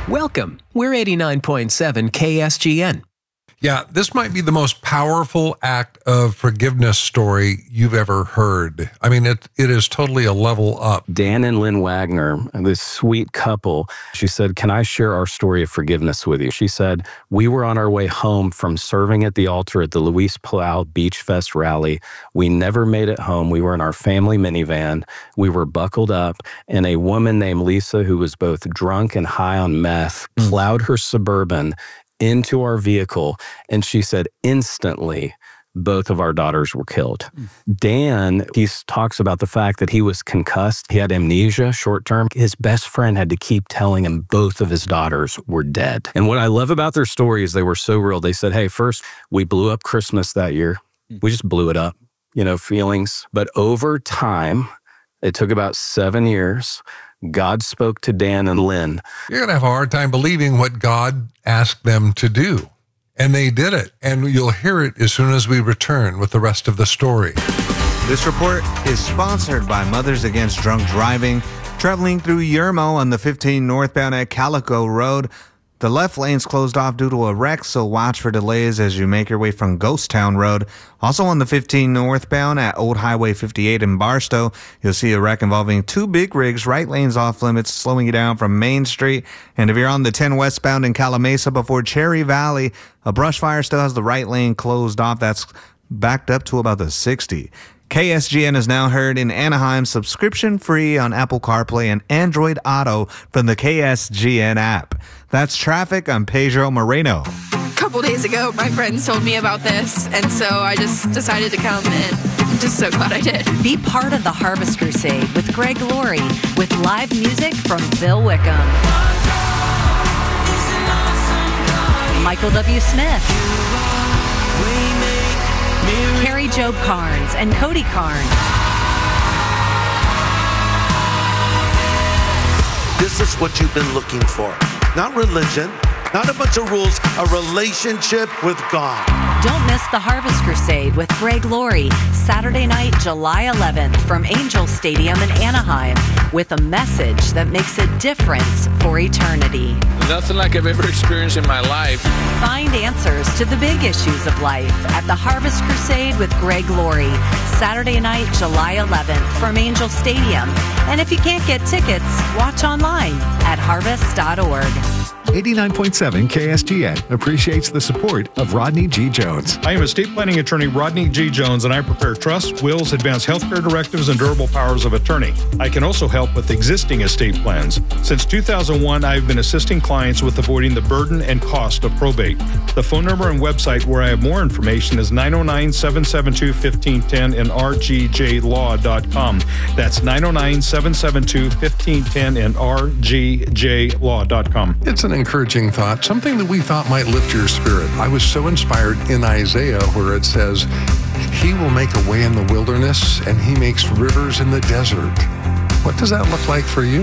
Welcome. We're 89.7 KSGN. Yeah, this might be the most powerful act of forgiveness story you've ever heard. I mean, it is totally a level up. Dan and Lynn Wagner, this sweet couple, she said, "Can I share our story of forgiveness with you?" She said, "We were on our way home from serving at the altar at the Luis Palau Beach Fest rally. We never made it home. We were in our family minivan. We were buckled up, and a woman named Lisa, who was both drunk and high on meth, plowed her Suburban into our vehicle, and she said instantly both of our daughters were killed." Dan, he talks about the fact that he was concussed. He had amnesia short term. His best friend had to keep telling him both of his daughters were dead. And what I love about their story is they were so real. They said, "Hey, first, we blew up Christmas that year. We just blew it up, feelings. But over time, it took about 7 years. God spoke to Dan and Lynn." You're going to have a hard time believing what God asked them to do. And they did it. And you'll hear it as soon as we return with the rest of the story. This report is sponsored by Mothers Against Drunk Driving. Traveling through Yermo on the 15 northbound at Calico Road. The left lane's closed off due to a wreck, so watch for delays as you make your way from Ghost Town Road. Also on the 15 northbound at Old Highway 58 in Barstow, you'll see a wreck involving two big rigs. Right lane's off limits, slowing you down from Main Street. And if you're on the 10 westbound in Calamasa before Cherry Valley, a brush fire still has the right lane closed off. That's backed up to about the 60. KSGN is now heard in Anaheim, subscription-free on Apple CarPlay and Android Auto from the KSGN app. That's traffic. I'm Pedro Moreno. A couple days ago, my friends told me about this, and so I just decided to come, and I'm just so glad I did. Be part of the Harvest Crusade with Greg Laurie, with live music from Bill Wickham, Michael W. Smith, Carrie Job Carnes, and Cody Carnes. This is what you've been looking for. Not religion, not a bunch of rules, a relationship with God. Don't miss the Harvest Crusade with Greg Laurie, Saturday night, July 11th from Angel Stadium in Anaheim, with a message that makes a difference for eternity. Nothing like I've ever experienced in my life. Find answers to the big issues of life at the Harvest Crusade with Greg Laurie, Saturday night, July 11th from Angel Stadium. And if you can't get tickets, watch online at harvest.org. 89.7 KSGN appreciates the support of Rodney G. Jones. I am estate planning attorney Rodney G. Jones, and I prepare trusts, wills, advanced healthcare directives, and durable powers of attorney. I can also help with existing estate plans. Since 2001, I've been assisting clients with avoiding the burden and cost of probate. The phone number and website where I have more information is 909-772-1510 and rgjlaw.com. That's 909-772-1510 and rgjlaw.com. It's an encouraging thought, something that we thought might lift your spirit. I was so inspired in Isaiah where it says, "He will make a way in the wilderness and he makes rivers in the desert." What does that look like for you?